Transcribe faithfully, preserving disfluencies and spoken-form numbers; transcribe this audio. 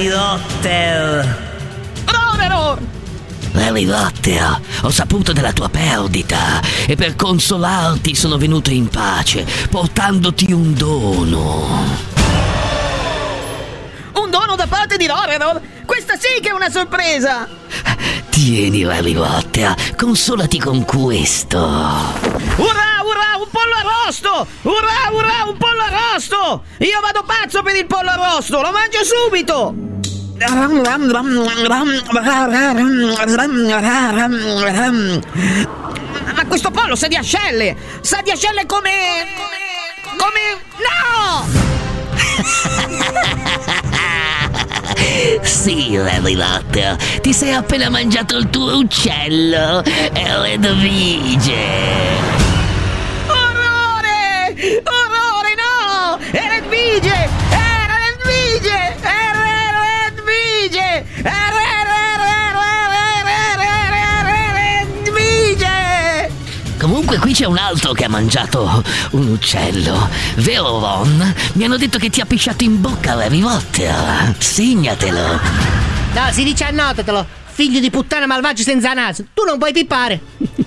Harry Potter! Roneron! Harry Potter, ho saputo della tua perdita e per consolarti sono venuto in pace, portandoti un dono. Un dono da parte di Roneron? Questa sì che è una sorpresa! Tieni, Harry Potter, consolati con questo. Urrà, urrà, un pollo arrosto! Urrà, urrà, un pollo arrosto! Io vado pazzo per il pollo arrosto, lo mangio subito! Ma questo pollo sa di ascelle! Sa di ascelle come... come... no! Sì, Harry Potter, ti sei appena mangiato il tuo uccello, Edvige. Orrore! Orrore, no! Era Edvige! Era Edvige! Era Edvige! Era Edvige! Comunque qui c'è un altro che ha mangiato un uccello, vero Ron? Mi hanno detto che ti ha pisciato in bocca Harry Potter, segnatelo. No, si dice annotatelo, figlio di puttana malvagio senza naso, tu non puoi pippare.